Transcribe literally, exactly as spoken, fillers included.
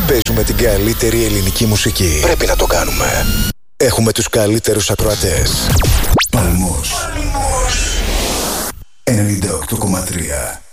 Παίζουμε την καλύτερη ελληνική μουσική. Πρέπει να το κάνουμε. Έχουμε τους καλύτερους ακροατές. Παλμός ενενήντα οκτώ κόμμα τρία.